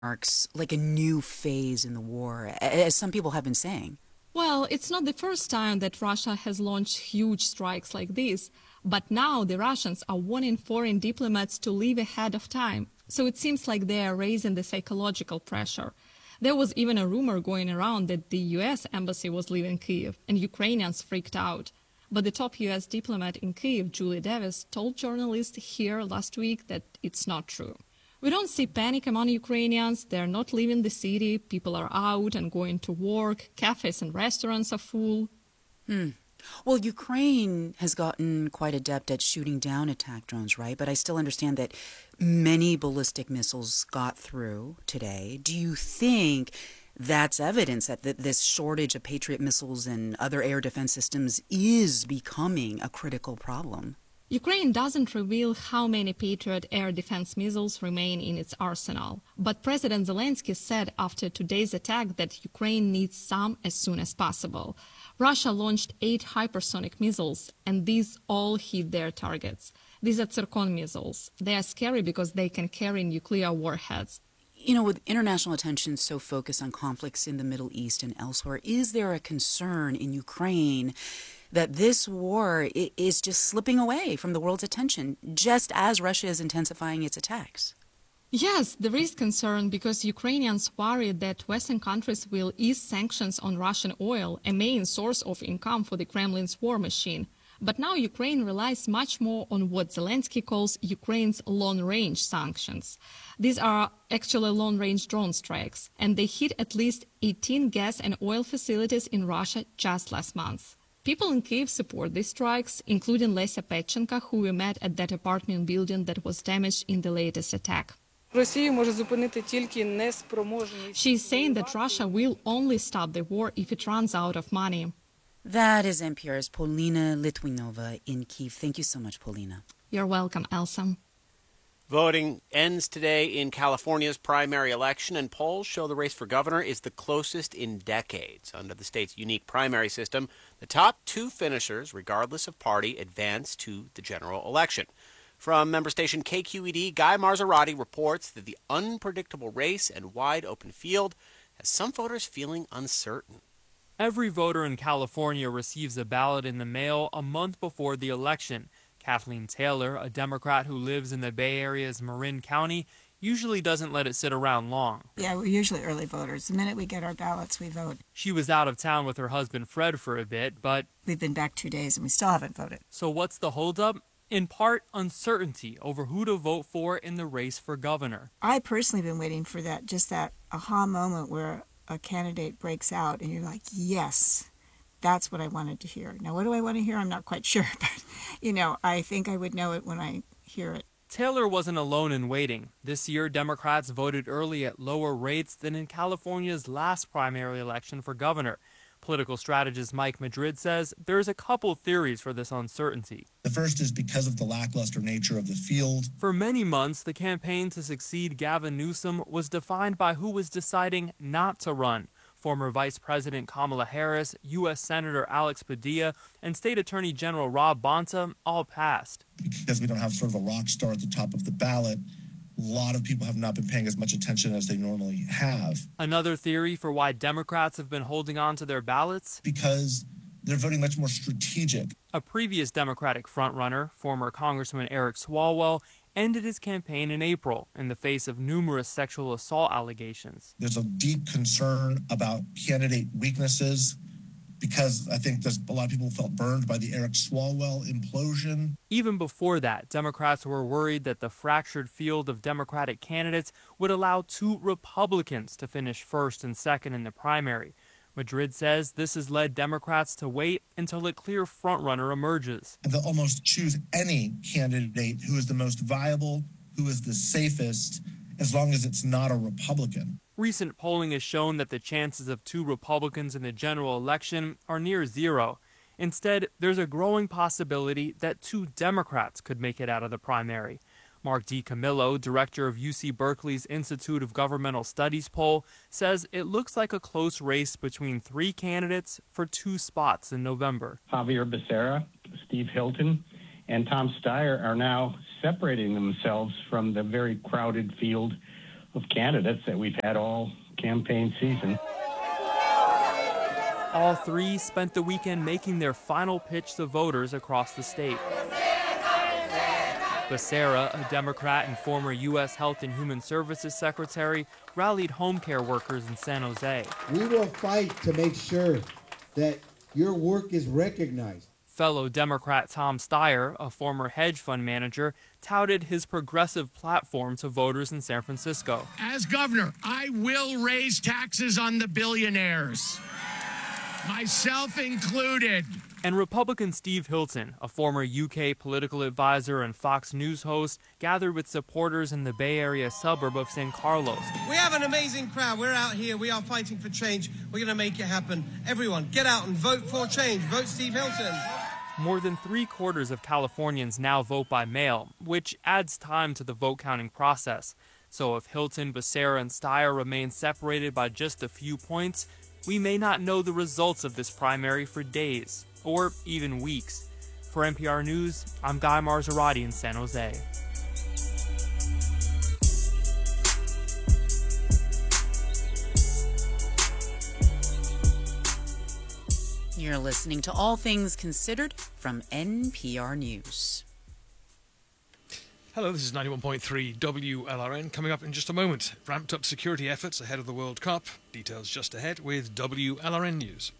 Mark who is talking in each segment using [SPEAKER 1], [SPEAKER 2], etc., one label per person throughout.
[SPEAKER 1] marks like a new phase in the war, as some people have been saying.
[SPEAKER 2] Well, it's not the first time that Russia has launched huge strikes like this, but now the Russians are warning foreign diplomats to leave ahead of time. So it seems like they are raising the psychological pressure. There was even a rumor going around that the US embassy was leaving Kyiv, and Ukrainians freaked out. But the top US diplomat in Kyiv, Julie Davis, told journalists here last week that it's not true. We don't see panic among Ukrainians. They're not leaving the city. People are out and going to work. Cafes and restaurants are full.
[SPEAKER 1] Well, Ukraine has gotten quite adept at shooting down attack drones, right? But I still understand that many ballistic missiles got through today. Do you think that's evidence that this shortage of Patriot missiles and other air defense systems is becoming a critical problem?
[SPEAKER 2] Ukraine doesn't reveal how many Patriot air defense missiles remain in its arsenal. But President Zelensky said after today's attack that Ukraine needs some as soon as possible. Russia launched 8 hypersonic missiles, and these all hit their targets. These are Tsirkon missiles. They are scary because they can carry nuclear warheads.
[SPEAKER 1] You know, with international attention so focused on conflicts in the Middle East and elsewhere, is there a concern in Ukraine that this war is just slipping away from the world's attention, just as Russia is intensifying its attacks?
[SPEAKER 2] Yes, there is concern because Ukrainians worry that Western countries will ease sanctions on Russian oil, a main source of income for the Kremlin's war machine. But now Ukraine relies much more on what Zelensky calls Ukraine's long-range sanctions. These are actually long-range drone strikes, and they hit at least 18 gas and oil facilities in Russia just last month. People in Kyiv support these strikes, including Lesya Petchenko, who we met at that apartment building that was damaged in the latest attack. She's saying that Russia will only stop the war if it runs out of money.
[SPEAKER 1] That is NPR's Polina Litvinova in Kyiv. Thank you so much, Polina.
[SPEAKER 2] You're welcome, Elsa.
[SPEAKER 3] Voting ends today in California's primary election, and polls show the race for governor is the closest in decades. Under the state's unique primary system, the top 2 finishers, regardless of party, advance to the general election. From member station KQED, Guy Marzorati reports that the unpredictable race and wide open field has some voters feeling uncertain.
[SPEAKER 4] Every voter in California receives a ballot in the mail a month before the election. Kathleen Taylor, a Democrat who lives in the Bay Area's Marin County, usually doesn't let it sit around long.
[SPEAKER 5] Yeah, we're usually early voters. The minute we get our ballots, we vote.
[SPEAKER 4] She was out of town with her husband Fred for a bit, but
[SPEAKER 5] we've been back 2 days and we still haven't voted.
[SPEAKER 4] So what's the holdup? In part, uncertainty over who to vote for in the race for governor.
[SPEAKER 5] I personally have been waiting for that aha moment where a candidate breaks out and you're like, yes, that's what I wanted to hear. Now, what do I want to hear? I'm not quite sure, but, I think I would know it when I hear it.
[SPEAKER 4] Taylor wasn't alone in waiting. This year, Democrats voted early at lower rates than in California's last primary election for governor. Political strategist Mike Madrid says there's a couple theories for this uncertainty.
[SPEAKER 6] The first is because of the lackluster nature of the field.
[SPEAKER 4] For many months, the campaign to succeed Gavin Newsom was defined by who was deciding not to run. Former Vice President Kamala Harris, U.S. Senator Alex Padilla, and State Attorney General Rob Bonta all passed.
[SPEAKER 6] Because we don't have sort of a rock star at the top of the ballot, a lot of people have not been paying as much attention as they normally have.
[SPEAKER 4] Another theory for why Democrats have been holding on to their ballots?
[SPEAKER 6] Because they're voting much more strategic.
[SPEAKER 4] A previous Democratic frontrunner, former Congressman Eric Swalwell, ended his campaign in April in the face of numerous sexual assault allegations.
[SPEAKER 6] There's a deep concern about candidate weaknesses because I think a lot of people felt burned by the Eric Swalwell implosion.
[SPEAKER 4] Even before that, Democrats were worried that the fractured field of Democratic candidates would allow 2 Republicans to finish first and second in the primary. Madrid says this has led Democrats to wait until a clear frontrunner emerges.
[SPEAKER 6] And they'll almost choose any candidate who is the most viable, who is the safest, as long as it's not a Republican.
[SPEAKER 4] Recent polling has shown that the chances of 2 Republicans in the general election are near zero. Instead, there's a growing possibility that 2 Democrats could make it out of the primary. Mark DiCamillo, director of UC Berkeley's Institute of Governmental Studies poll, says it looks like a close race between 3 candidates for 2 spots in November.
[SPEAKER 7] Javier Becerra, Steve Hilton, and Tom Steyer are now separating themselves from the very crowded field of candidates that we've had all campaign season.
[SPEAKER 4] All three spent the weekend making their final pitch to voters across the state. Becerra, a Democrat and former U.S. Health and Human Services Secretary, rallied home care workers in San Jose.
[SPEAKER 8] We will fight to make sure that your work is recognized.
[SPEAKER 4] Fellow Democrat Tom Steyer, a former hedge fund manager, touted his progressive platform to voters in San Francisco.
[SPEAKER 9] As governor, I will raise taxes on the billionaires, myself included.
[SPEAKER 4] And Republican Steve Hilton, a former UK political advisor and Fox News host, gathered with supporters in the Bay Area suburb of San Carlos.
[SPEAKER 10] We have an amazing crowd. We're out here. We are fighting for change. We're going to make it happen. Everyone, get out and vote for change. Vote Steve Hilton.
[SPEAKER 4] More than 3/4 of Californians now vote by mail, which adds time to the vote counting process. So if Hilton, Becerra, and Steyer remain separated by just a few points, we may not know the results of this primary for days, or even weeks. For NPR News, I'm Guy Marzorati in San Jose.
[SPEAKER 1] You're listening to All Things Considered from NPR News.
[SPEAKER 11] Hello, this is 91.3 WLRN. Coming up in just a moment, ramped up security efforts ahead of the World Cup. Details just ahead with WLRN News.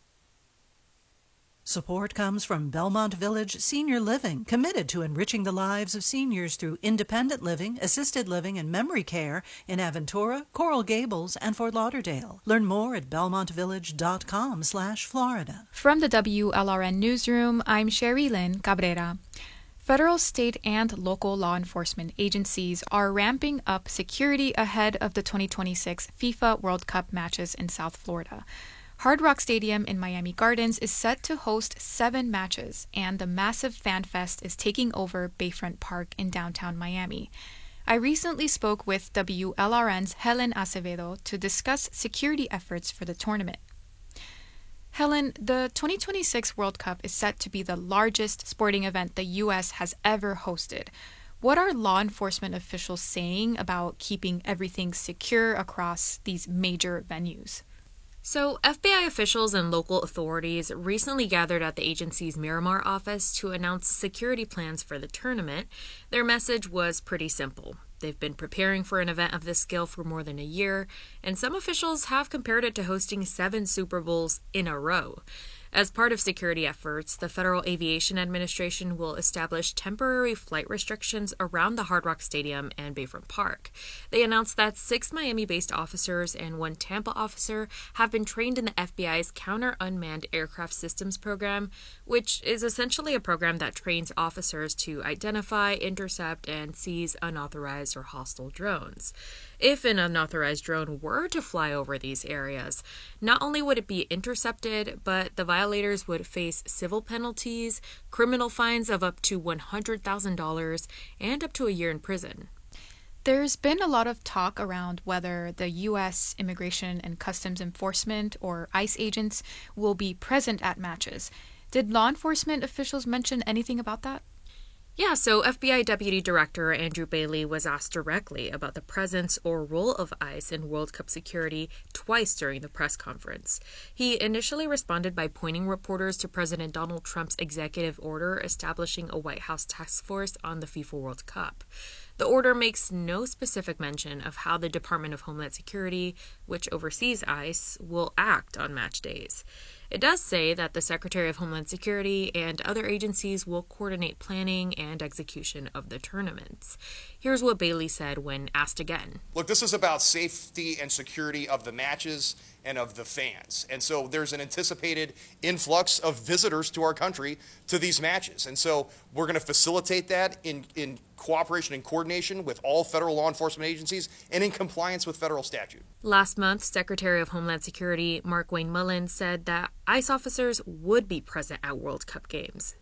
[SPEAKER 12] Support comes from Belmont Village Senior Living, committed to enriching the lives of seniors through independent living, assisted living, and memory care in Aventura, Coral Gables, and Fort Lauderdale. Learn more at belmontvillage.com/Florida.
[SPEAKER 13] From the WLRN Newsroom, I'm Sherry Lynn Cabrera. Federal, state, and local law enforcement agencies are ramping up security ahead of the 2026 FIFA World Cup matches in South Florida. Hard Rock Stadium in Miami Gardens is set to host 7 matches, and the massive fan fest is taking over Bayfront Park in downtown Miami. I recently spoke with WLRN's Helen Acevedo to discuss security efforts for the tournament. Helen, the 2026 World Cup is set to be the largest sporting event the U.S. has ever hosted. What are law enforcement officials saying about keeping everything secure across these major venues?
[SPEAKER 14] So, FBI officials and local authorities recently gathered at the agency's Miramar office to announce security plans for the tournament. Their message was pretty simple. They've been preparing for an event of this scale for more than a year, and some officials have compared it to hosting 7 Super Bowls in a row. As part of security efforts, the Federal Aviation Administration will establish temporary flight restrictions around the Hard Rock Stadium and Bayfront Park. They announced that 6 Miami-based officers and 1 Tampa officer have been trained in the FBI's Counter-Unmanned Aircraft Systems program, which is essentially a program that trains officers to identify, intercept, and seize unauthorized or hostile drones. If an unauthorized drone were to fly over these areas, not only would it be intercepted, but the violators would face civil penalties, criminal fines of up to $100,000, and up to a year in prison.
[SPEAKER 13] There's been a lot of talk around whether the U.S. Immigration and Customs Enforcement, or ICE agents, will be present at matches. Did law enforcement officials mention anything about that?
[SPEAKER 14] Yeah, so FBI Deputy Director Andrew Bailey was asked directly about the presence or role of ICE in World Cup security twice during the press conference. He initially responded by pointing reporters to President Donald Trump's executive order establishing a White House task force on the FIFA World Cup. The order makes no specific mention of how the Department of Homeland Security, which oversees ICE, will act on match days. It does say that the Secretary of Homeland Security and other agencies will coordinate planning and execution of the tournaments. Here's what Bailey said when asked again.
[SPEAKER 15] Look, this is about safety and security of the matches and of the fans. And so there's an anticipated influx of visitors to our country to these matches. And so we're going to facilitate that in cooperation and coordination with all federal law enforcement agencies and in compliance with federal statute.
[SPEAKER 14] Last month, Secretary of Homeland Security Mark Wayne Mullen said that ICE officers would be present at World Cup games.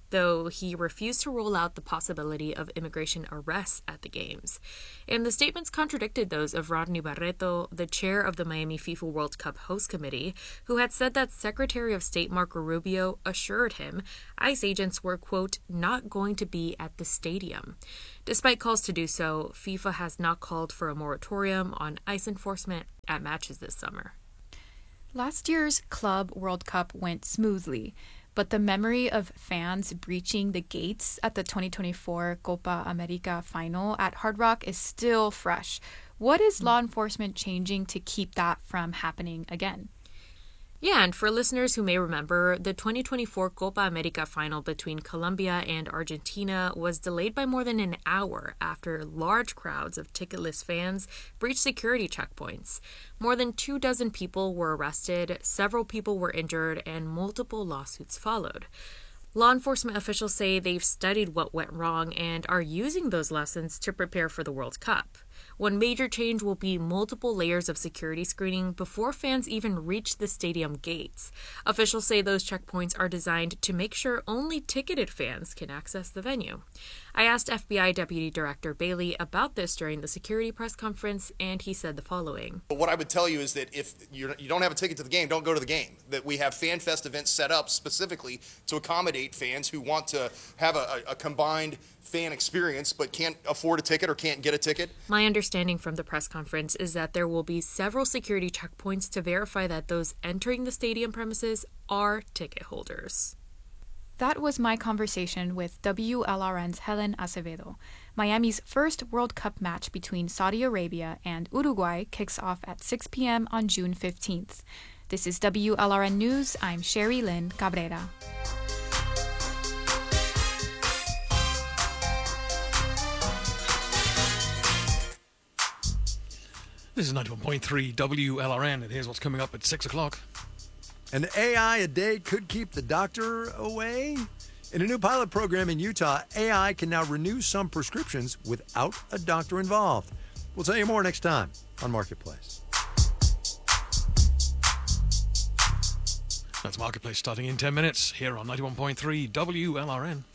[SPEAKER 14] though he refused to rule out the possibility of immigration arrests at the games. And the statements contradicted those of Rodney Barreto, the chair of the Miami FIFA World Cup host committee, who had said that Secretary of State Marco Rubio assured him ICE agents were, quote, not going to be at the stadium. Despite calls to do so, FIFA has not called for a moratorium on ICE enforcement at matches this summer.
[SPEAKER 13] Last year's Club World Cup went smoothly, but the memory of fans breaching the gates at the 2024 Copa America final at Hard Rock is still fresh. What is law enforcement changing to keep that from happening again?
[SPEAKER 14] Yeah, and for listeners who may remember, the 2024 Copa America final between Colombia and Argentina was delayed by more than an hour after large crowds of ticketless fans breached security checkpoints. More than 24 people were arrested, several people were injured, and multiple lawsuits followed. Law enforcement officials say they've studied what went wrong and are using those lessons to prepare for the World Cup. One major change will be multiple layers of security screening before fans even reach the stadium gates. Officials say those checkpoints are designed to make sure only ticketed fans can access the venue. I asked FBI Deputy Director Bailey about this during the security press conference, and he said the following.
[SPEAKER 15] But what I would tell you is that if you don't have a ticket to the game, don't go to the game. That we have Fan Fest events set up specifically to accommodate fans who want to have a combined fan experience but can't afford a ticket or can't get a ticket.
[SPEAKER 14] My understanding from the press conference is that there will be several security checkpoints to verify that those entering the stadium premises are ticket holders.
[SPEAKER 13] That was my conversation with WLRN's Helen Acevedo. Miami's first World Cup match between Saudi Arabia and Uruguay kicks off at 6 p.m. on June 15th. This is WLRN News. I'm Sherry Lynn Cabrera.
[SPEAKER 11] This is 91.3 WLRN, and here's what's coming up at 6 o'clock.
[SPEAKER 16] An AI a day could keep the doctor away? In a new pilot program in Utah, AI can now renew some prescriptions without a doctor involved. We'll tell you more next time on Marketplace.
[SPEAKER 11] That's Marketplace starting in 10 minutes here on 91.3 WLRN.